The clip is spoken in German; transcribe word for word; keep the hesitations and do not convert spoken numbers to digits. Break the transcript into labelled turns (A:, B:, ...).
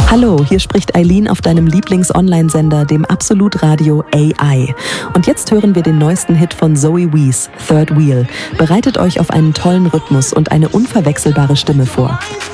A: Hallo, hier spricht Eileen auf deinem Lieblings-Online-Sender, dem Absolut Radio A I. Und jetzt hören wir den neuesten Hit von Zoe Wees, Third Wheel. Bereitet euch auf einen tollen Rhythmus und eine unverwechselbare Stimme vor.